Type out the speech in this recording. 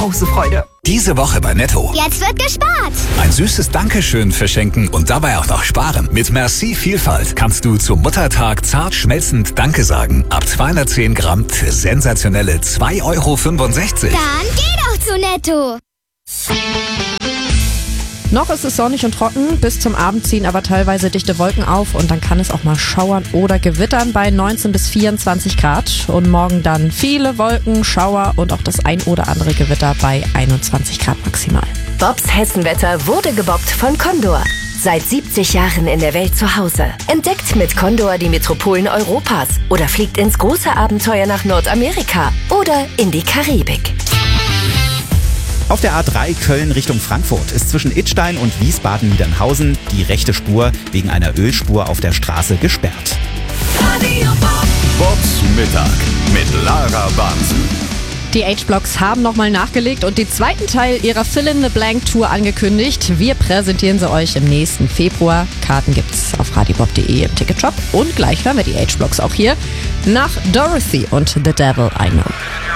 große Freude. Diese Woche bei Netto. Jetzt wird gespart. Ein süßes Dankeschön verschenken und dabei auch noch sparen. Mit Merci Vielfalt kannst du zum Muttertag zart schmelzend Danke sagen. Ab 210 Gramm für sensationelle 2,65 Euro. Dann geh doch zu Netto. Noch ist es sonnig und trocken, bis zum Abend ziehen aber teilweise dichte Wolken auf und dann kann es auch mal schauern oder gewittern bei 19 bis 24 Grad. Und morgen dann viele Wolken, Schauer und auch das ein oder andere Gewitter bei 21 Grad maximal. Bobs Hessenwetter wurde gebobbt von Condor. Seit 70 Jahren in der Welt zu Hause. Entdeckt mit Condor die Metropolen Europas oder fliegt ins große Abenteuer nach Nordamerika oder in die Karibik. Auf der A3 Köln Richtung Frankfurt ist zwischen Idstein und Wiesbaden-Niedernhausen die rechte Spur wegen einer Ölspur auf der Straße gesperrt. Bobs Mittag mit Lara Bansen. Die H-Blocks haben nochmal nachgelegt und den zweiten Teil ihrer Fill in the Blank Tour angekündigt. Wir präsentieren sie euch im nächsten Februar. Karten gibt's auf radiobob.de im Ticketshop und gleich hören wir die H-Blocks auch hier nach Dorothy und The Devil I Know.